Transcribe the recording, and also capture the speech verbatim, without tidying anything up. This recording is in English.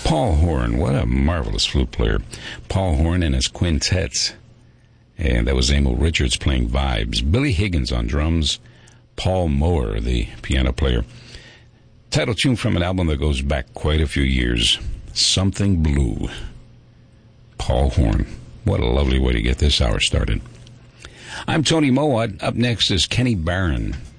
Paul Horn, what a marvelous flute player. Paul Horn and his quintets. And that was Emil Richards playing vibes. Billy Higgins on drums. Paul Moore, the piano player. Title tune from an album that goes back quite a few years. Something Blue. Paul Horn. What a lovely way to get this hour started. I'm Tony Mowat. Up next is Kenny Barron.